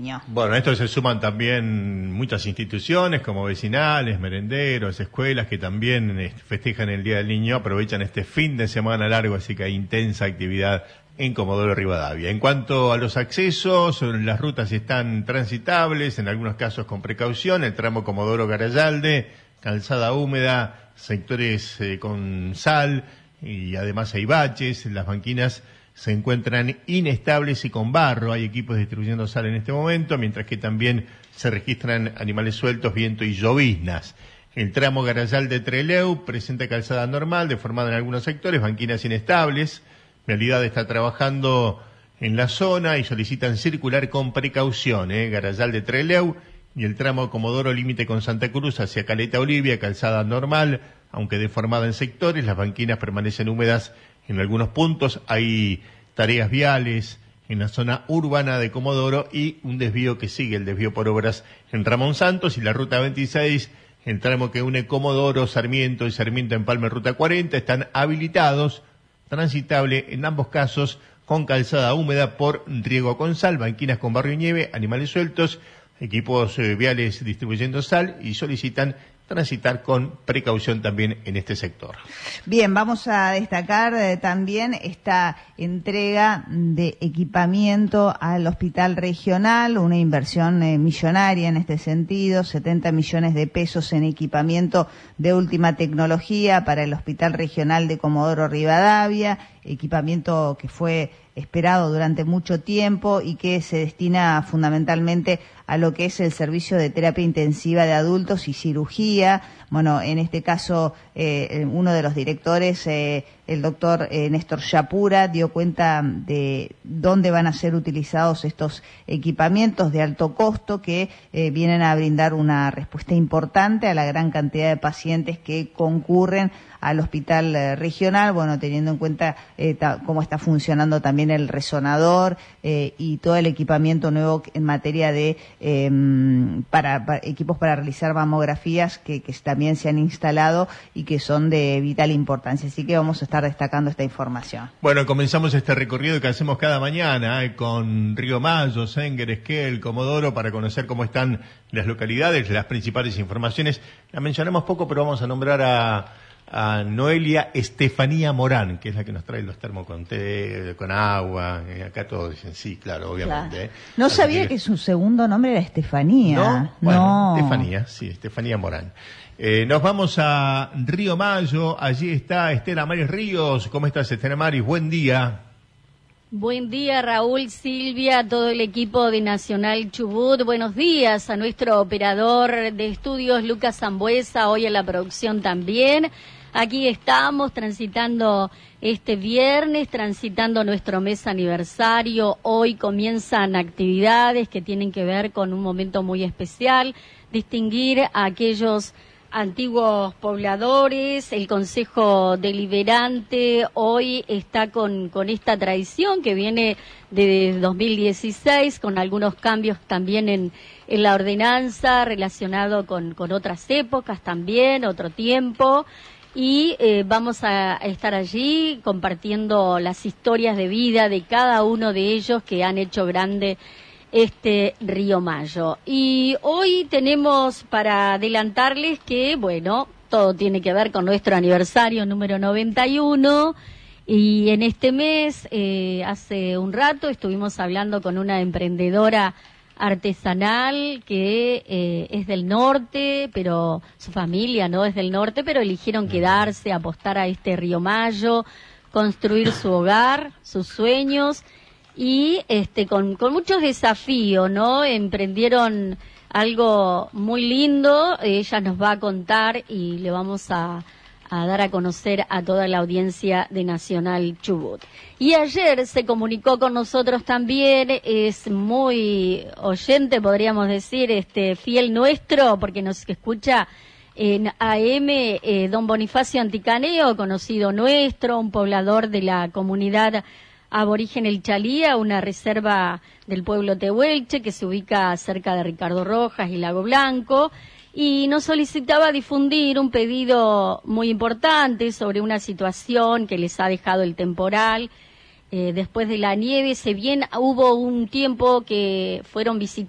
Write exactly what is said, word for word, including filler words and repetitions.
Niño. Bueno, a esto se suman también muchas instituciones como vecinales, merenderos, escuelas que también festejan el Día del Niño, aprovechan este fin de semana largo, así que hay intensa actividad en Comodoro Rivadavia. En cuanto a los accesos, las rutas están transitables, en algunos casos con precaución, el tramo Comodoro Garayalde, calzada húmeda, sectores eh, con sal y además hay baches, las banquinas se encuentran inestables y con barro, hay equipos distribuyendo sal en este momento, mientras que también se registran animales sueltos, viento y lloviznas. El tramo Garayalde-Trelew presenta calzada normal, deformada en algunos sectores, banquinas inestables. Realidad está trabajando en la zona y solicitan circular con precaución, ¿eh? Garayalde-Trelew y el tramo Comodoro límite con Santa Cruz hacia Caleta Olivia, calzada normal, aunque deformada en sectores, las banquinas permanecen húmedas en algunos puntos, hay tareas viales en la zona urbana de Comodoro y un desvío que sigue, el desvío por obras en Ramón Santos y la ruta veintiséis, el tramo que une Comodoro, Sarmiento y Sarmiento Empalme ruta cuarenta, están habilitados, transitable en ambos casos con calzada húmeda por riego con sal, banquinas con barro y nieve, animales sueltos, equipos eh, viales distribuyendo sal y solicitan transitar con precaución también en este sector. Bien, vamos a destacar eh, también esta entrega de equipamiento al Hospital Regional, una inversión eh, millonaria en este sentido, setenta millones de pesos en equipamiento de última tecnología para el Hospital Regional de Comodoro Rivadavia, equipamiento que fue esperado durante mucho tiempo y que se destina fundamentalmente a lo que es el servicio de terapia intensiva de adultos y cirugía. Bueno, en este caso, eh, uno de los directores, eh, el doctor eh, Néstor Yapura, dio cuenta de dónde van a ser utilizados estos equipamientos de alto costo que eh, vienen a brindar una respuesta importante a la gran cantidad de pacientes que concurren al hospital eh, regional, bueno, teniendo en cuenta eh, ta, cómo está funcionando también el resonador eh, y todo el equipamiento nuevo en materia de eh, para, para equipos para realizar mamografías que, que también se han instalado y que son de vital importancia. Así que vamos a estar destacando esta información. Bueno, comenzamos este recorrido que hacemos cada mañana eh, con Río Mayo, Senguer, Esquel, Comodoro, para conocer cómo están las localidades, las principales informaciones. La mencionamos poco, pero vamos a nombrar a a Noelia Estefanía Morán, que es la que nos trae los termos con té, con agua, eh, acá todos dicen sí, claro, obviamente. Claro. Eh. No Así sabía que... que su segundo nombre era Estefanía. ¿No? Bueno, no. Estefanía, sí, Estefanía Morán. Eh, nos vamos a Río Mayo, allí está Estela Maris Ríos. ¿Cómo estás, Estela Maris? Buen día. Buen día, Raúl, Silvia, todo el equipo de Nacional Chubut. Buenos días a nuestro operador de estudios, Lucas Zambuesa, hoy en la producción también. Aquí estamos transitando este viernes, transitando nuestro mes aniversario. Hoy comienzan actividades que tienen que ver con un momento muy especial, distinguir a aquellos antiguos pobladores. El Consejo Deliberante hoy está con, con esta tradición que viene de dos mil dieciséis, con algunos cambios también en, en la ordenanza relacionado con, con otras épocas también, otro tiempo. Y eh, vamos a estar allí compartiendo las historias de vida de cada uno de ellos que han hecho grande este Río Mayo. Y hoy tenemos para adelantarles que, bueno, todo tiene que ver con nuestro aniversario número noventa y uno. Y en este mes, eh, hace un rato, estuvimos hablando con una emprendedora artesanal que eh, es del norte, pero su familia no es del norte, pero eligieron quedarse, apostar a este Río Mayo, construir su hogar, sus sueños y este con, con muchos desafíos, ¿no? Emprendieron algo muy lindo, ella nos va a contar y le vamos a a dar a conocer a toda la audiencia de Nacional Chubut. Y ayer se comunicó con nosotros también, es muy oyente, podríamos decir, este fiel nuestro, porque nos escucha en A M, eh, don Bonifacio Anticaneo, conocido nuestro, un poblador de la comunidad aborigen El Chalía, una reserva del pueblo tehuelche que se ubica cerca de Ricardo Rojas y Lago Blanco, y nos solicitaba difundir un pedido muy importante sobre una situación que les ha dejado el temporal. Eh, después de la nieve, si bien hubo un tiempo que fueron visitados